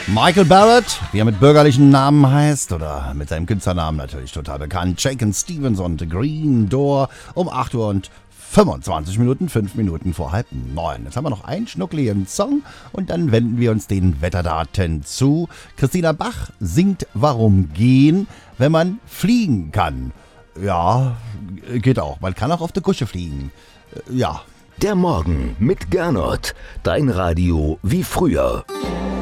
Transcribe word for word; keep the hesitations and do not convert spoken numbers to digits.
Michael Barrett, wie er mit bürgerlichen Namen heißt, oder mit seinem Künstlernamen natürlich total bekannt, Shakin' Stevens und The Green Door um acht Uhr und fünfundzwanzig Minuten, fünf Minuten vor halb neun. Jetzt haben wir noch einen schnuckligen Song und dann wenden wir uns den Wetterdaten zu. Christina Bach singt Warum gehen, wenn man fliegen kann. Ja, geht auch. Man kann auch auf der Kusche fliegen. Ja. Der Morgen mit Gernot. Dein Radio wie früher.